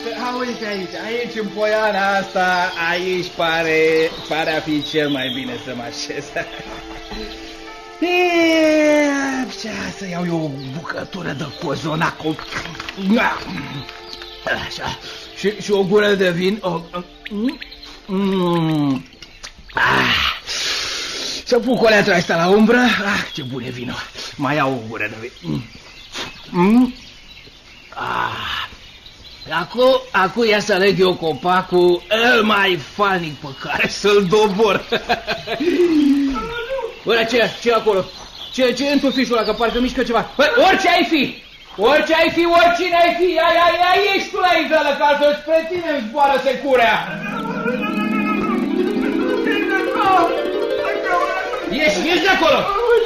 Uite aici în poiana asta, aici pare a fi cel mai bine să mă așez. Să iau eu o bucătură de cozonac. Așa. Și o gură de vin. Să pun coleatul ăsta la umbră. Ce bun e vinul. Mai iau o gură de vin. Acum ia să aleg eu copacul el mai fanic pe care să-l dobor. Bă, ce acolo? Ce e în tufișul ăla, că parcă mișcă ceva? Bă, orice ai fi, oricine ai fi, ia ieși tu la izală, că altfel spre tine îmi zboară securea. Ieși de acolo!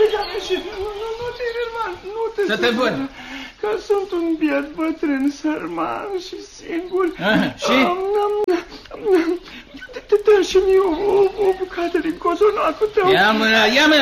Să te văd. Că sunt un biet bătrân, sărman și singur. Și? Dă și mie o bucată din cozonacul tău. Ia mâna.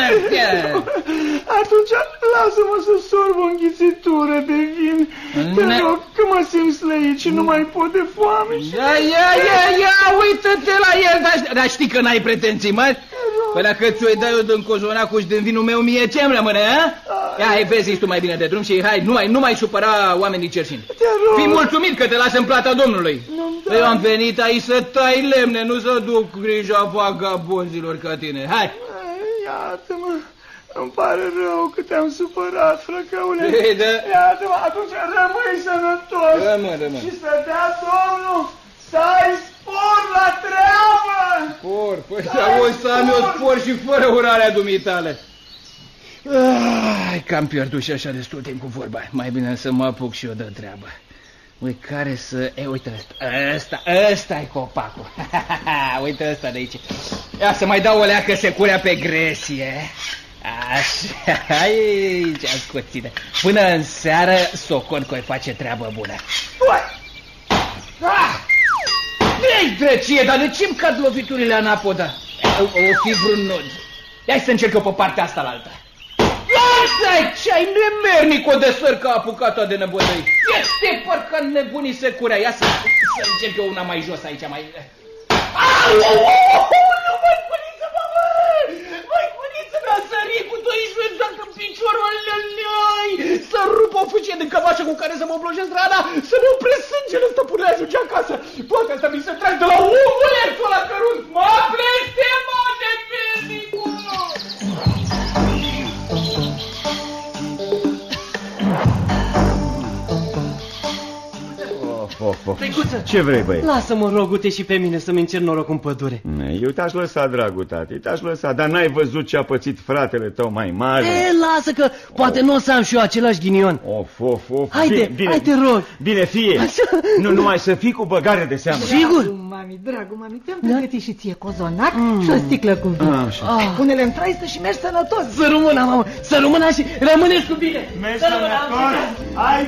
Atunci lasă-mă să sorb o înghițitură de vin. Te rog, că mă simt slăit și nu mai pot de foame. Ia, uită-te la el. Dar știi că n-ai pretenții mari? Păi dacă ți-o dai eu din cozonacul și din vinul meu, mie ce-mi rămâne, a? Ia, vezi tu mai bine de drum și hai, nu mai supăra oamenii cerșini. Fii mulțumit că te lasă în plata Domnului. Eu am venit aici să tai lemne, nu să duc grija vagabonzilor ca tine. Hai! Iată-mă, îmi pare rău că te-am supărat, frăcăule. Iată-mă, atunci rămâi sănătos. Rămân. Și să dea Domnul să ai spor la treabă. Spor? Păi să am eu spor și fără urarea dumitale. Că am pierdut și așa destul timp cu vorba. Mai bine să mă apuc și eu de treabă. Uite care să... uite ăsta e copacul. Uite ăsta de aici. Ia să mai dau o leacă securea pe gresie. Așa, aici ascuține. Până în seară socon că-i face treabă bună. Ei, drăcie, dar de ce-mi cad loviturile anapoda? O fi vreun nod. Ia să încerc eu pe partea asta la alta. Lasă-i, ce-ai nemernic o de săr ca apucat-o de nebădăi. Este parcă nebunii securea. Ia să încerc eu una mai jos aici, mai... Nu, măiculiță-mă, măiculiță-mă, a sărit cu doi șuizac în piciorul ălălăi. Să rup o fâcie de cămașă cu care să mă oblojez rana, să ne opresc sângele ăsta până ajunge acasă. Toate astea mi se trag de la omulețul ăla cărunt. Mă blestemă de mernicul! Ce vrei, băi? Lasă-mă, rogute, și pe mine să-mi încerc noroc în pădure. Eu te-aș lăsa, dragul tati, te-aș lăsa, dar n-ai văzut ce a pățit fratele tău mai mare? Lasă că poate nu o să am și eu același ghinion. Haide, hai te rog. Bine, fie. Nu numai să fii cu băgare de seamă. Sigur? Dragul mami, ți-am pregătit și ție cozonac și o sticlă cu vin. Pune-le în traistă și mergi sănătos. Să rămână, mamă, să rămână și rămâneți cu bine. Mergi sănătos, ai